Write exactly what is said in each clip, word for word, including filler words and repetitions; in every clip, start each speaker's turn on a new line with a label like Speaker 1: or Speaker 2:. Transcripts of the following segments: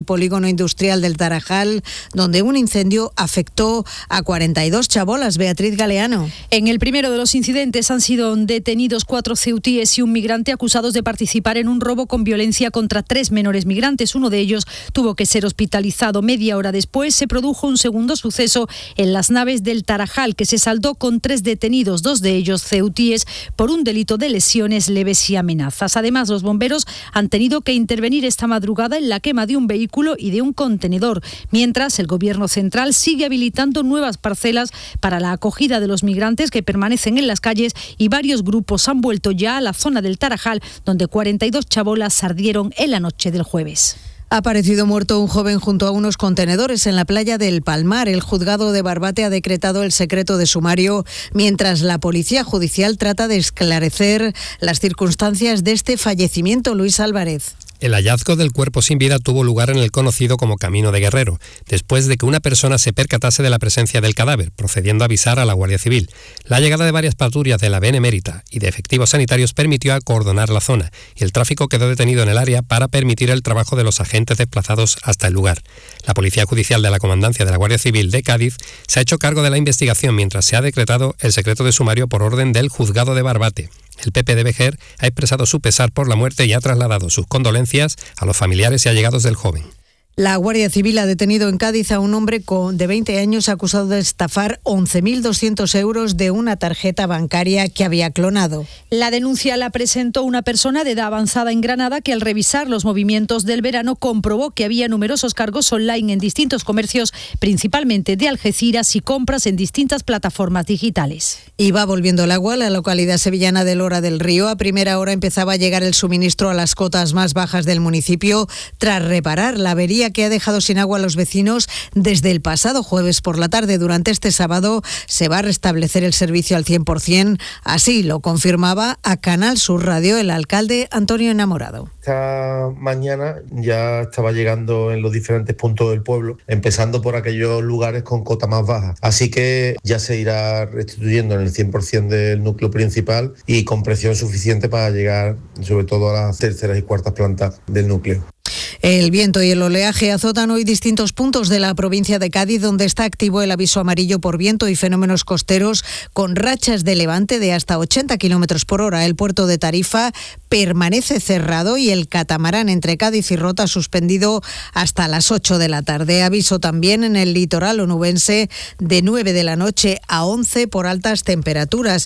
Speaker 1: polígono industrial del Tarajal, donde un incendio afectó a cuarenta y dos chabolas. Beatriz Galeano.
Speaker 2: En el primero de los incidentes han sido detenidos cuatro ceutíes y un migrante acusados de participar en un robo con violencia contra tres menores migrantes. Uno de ellos tuvo que ser hospitalizado. Media hora después se produjo un segundo suceso en las naves del Tarajal, que se saldó con tres detenidos, dos de ellos ceutíes, por un delito de lesiones leves y amenazas. Además, los bomberos han tenido que intervenir esta madrugada en la quema de un vehículo y de un contenedor, mientras el Gobierno central sigue habilitando nuevas parcelas para la acogida de los migrantes que permanecen en las calles, y varios grupos han vuelto ya a la zona del Tarajal, donde cuarenta y dos chabolas ardieron en la noche del jueves.
Speaker 1: Ha aparecido muerto un joven junto a unos contenedores en la playa del Palmar. El juzgado de Barbate ha decretado el secreto de sumario, mientras la policía judicial trata de esclarecer las circunstancias de este fallecimiento. Luis Álvarez.
Speaker 3: El hallazgo del cuerpo sin vida tuvo lugar en el conocido como Camino de Guerrero, después de que una persona se percatase de la presencia del cadáver, procediendo a avisar a la Guardia Civil. La llegada de varias patrullas de la Benemérita y de efectivos sanitarios permitió acordonar la zona, y el tráfico quedó detenido en el área para permitir el trabajo de los agentes desplazados hasta el lugar. La Policía Judicial de la Comandancia de la Guardia Civil de Cádiz se ha hecho cargo de la investigación, mientras se ha decretado el secreto de sumario por orden del juzgado de Barbate. El P P de Vejer ha expresado su pesar por la muerte y ha trasladado sus condolencias a los familiares y allegados del joven.
Speaker 1: La Guardia Civil ha detenido en Cádiz a un hombre con, de veinte años acusado de estafar once mil doscientos euros de una tarjeta bancaria que había clonado.
Speaker 2: La denuncia la presentó una persona de edad avanzada en Granada que, al revisar los movimientos del verano, comprobó que había numerosos cargos online en distintos comercios, principalmente de Algeciras, y compras en distintas plataformas digitales.
Speaker 1: Y va volviendo el agua a la localidad sevillana de Lora del Río. A primera hora empezaba a llegar el suministro a las cotas más bajas del municipio tras reparar la avería que ha dejado sin agua a los vecinos desde el pasado jueves por la tarde. Durante este sábado se va a restablecer el servicio al cien por ciento. Así lo confirmaba a Canal Sur Radio el alcalde Antonio Enamorado.
Speaker 4: Esta mañana ya estaba llegando en los diferentes puntos del pueblo, empezando por aquellos lugares con cota más baja. Así que ya se irá restituyendo en el cien por ciento del núcleo principal y con presión suficiente para llegar sobre todo a las terceras y cuartas plantas del núcleo.
Speaker 1: El viento y el oleaje azotan hoy distintos puntos de la provincia de Cádiz, donde está activo el aviso amarillo por viento y fenómenos costeros, con rachas de levante de hasta ochenta kilómetros por hora. El puerto de Tarifa permanece cerrado y el catamarán entre Cádiz y Rota suspendido hasta las ocho de la tarde. Aviso también en el litoral onubense de nueve de la noche a once por altas temperaturas.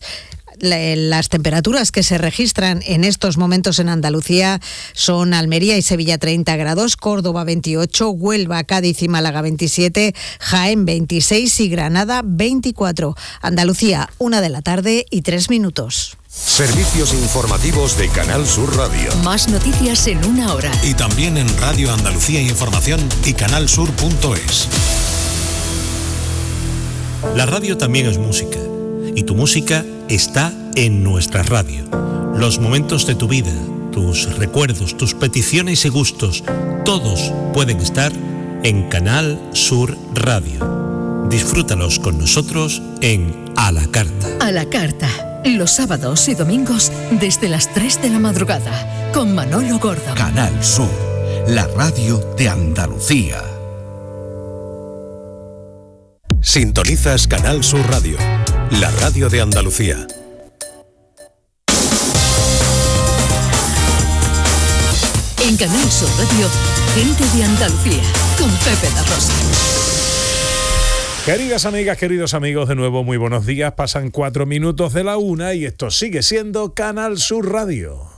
Speaker 1: Las temperaturas que se registran en estos momentos en Andalucía son Almería y Sevilla treinta grados, Córdoba veintiocho, Huelva, Cádiz y Málaga veintisiete, Jaén veintiséis y Granada veinticuatro. Andalucía, una de la tarde y tres minutos.
Speaker 5: Servicios informativos de Canal Sur Radio.
Speaker 6: Más noticias en una hora.
Speaker 5: Y también en Radio Andalucía Información y canalsur punto es.
Speaker 7: La radio también es música. Y tu música está en nuestra radio. Los momentos de tu vida, tus recuerdos, tus peticiones y gustos, todos pueden estar en Canal Sur Radio. Disfrútalos con nosotros en A la Carta.
Speaker 6: A la Carta, los sábados y domingos desde las tres de la madrugada, con Manolo Gordo.
Speaker 5: Canal Sur, la radio de Andalucía. Sintonizas Canal Sur Radio, la radio de Andalucía.
Speaker 6: En Canal Sur Radio, gente de Andalucía, con Pepe da Rosa.
Speaker 8: Queridas amigas, queridos amigos, de nuevo muy buenos días. Pasan cuatro minutos de la una y esto sigue siendo Canal Sur Radio.